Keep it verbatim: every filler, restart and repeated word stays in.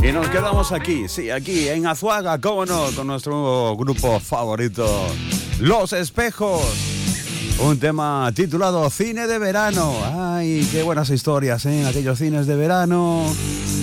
Y nos quedamos aquí, sí, aquí en Azuaga, cómo no, con nuestro grupo favorito, Los Espejos. Un tema titulado Cine de Verano. Ay, qué buenas historias, ¿eh? Aquellos cines de verano